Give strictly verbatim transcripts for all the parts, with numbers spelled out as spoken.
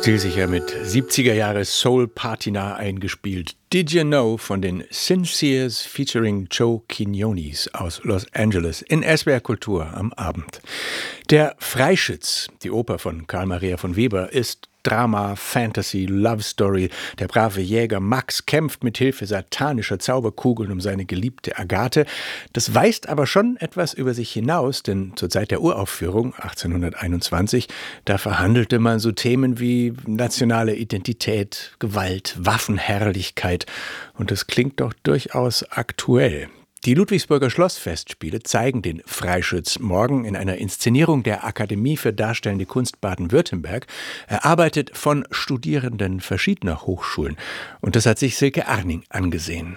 Stilsicher mit siebziger-Jahre-Soul-Patina eingespielt. Did You Know von den Sinceres featuring Joe Quinones aus Los Angeles in S W R Kultur am Abend. Der Freischütz, die Oper von Karl Maria von Weber, ist Drama, Fantasy, Love Story. Der brave Jäger Max kämpft mit Hilfe satanischer Zauberkugeln um seine geliebte Agathe. Das weist aber schon etwas über sich hinaus, denn zur Zeit der Uraufführung achtzehnhunderteinundzwanzig, da verhandelte man so Themen wie nationale Identität, Gewalt, Waffenherrlichkeit. Und das klingt doch durchaus aktuell. Die Ludwigsburger Schlossfestspiele zeigen den Freischütz morgen in einer Inszenierung der Akademie für Darstellende Kunst Baden-Württemberg, erarbeitet von Studierenden verschiedener Hochschulen. Und das hat sich Silke Arning angesehen.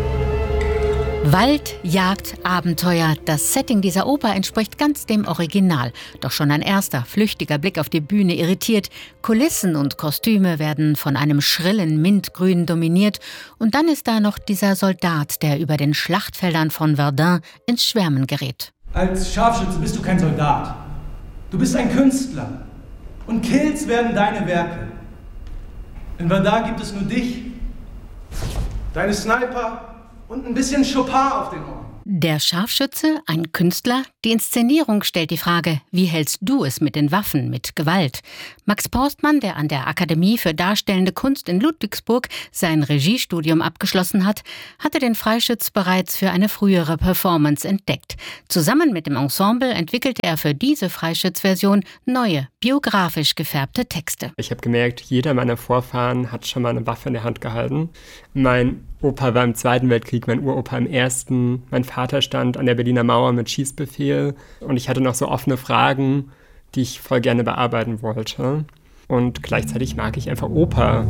Wald, Jagd, Abenteuer. Das Setting dieser Oper entspricht ganz dem Original. Doch schon ein erster, flüchtiger Blick auf die Bühne irritiert. Kulissen und Kostüme werden von einem schrillen Mintgrün dominiert. Und dann ist da noch dieser Soldat, der über den Schlachtfeldern von Verdun ins Schwärmen gerät. Als Scharfschütze bist du kein Soldat. Du bist ein Künstler. Und Kills werden deine Werke. In Verdun gibt es nur dich, deine Sniper und ein bisschen Chopin auf den Ohren. Der Scharfschütze, ein Künstler? Die Inszenierung stellt die Frage, wie hältst du es mit den Waffen, mit Gewalt? Max Porstmann, der an der Akademie für Darstellende Kunst in Ludwigsburg sein Regiestudium abgeschlossen hat, hatte den Freischütz bereits für eine frühere Performance entdeckt. Zusammen mit dem Ensemble entwickelte er für diese Freischütz-Version neue, biografisch gefärbte Texte. Ich habe gemerkt, jeder meiner Vorfahren hat schon mal eine Waffe in der Hand gehalten. Mein Opa war im Zweiten Weltkrieg, mein Uropa im Ersten. Mein Vater stand an der Berliner Mauer mit Schießbefehl. Und ich hatte noch so offene Fragen, die ich voll gerne bearbeiten wollte. Und gleichzeitig mag ich einfach Oper.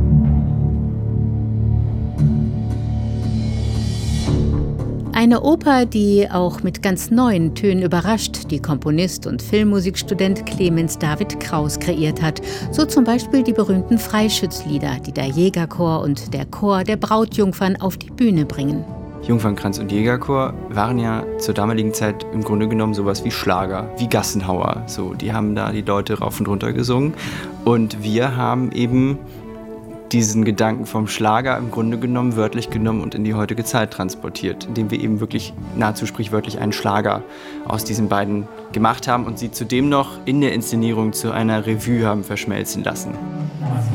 Eine Oper, die auch mit ganz neuen Tönen überrascht, die Komponist und Filmmusikstudent Clemens David Kraus kreiert hat. So zum Beispiel die berühmten Freischützlieder, die der Jägerchor und der Chor der Brautjungfern auf die Bühne bringen. Jungfernkranz und Jägerchor waren ja zur damaligen Zeit im Grunde genommen sowas wie Schlager, wie Gassenhauer. So, die haben da die Leute rauf und runter gesungen. Und wir haben eben diesen Gedanken vom Schlager im Grunde genommen wörtlich genommen und in die heutige Zeit transportiert, indem wir eben wirklich nahezu sprichwörtlich einen Schlager aus diesen beiden gemacht haben und sie zudem noch in der Inszenierung zu einer Revue haben verschmelzen lassen.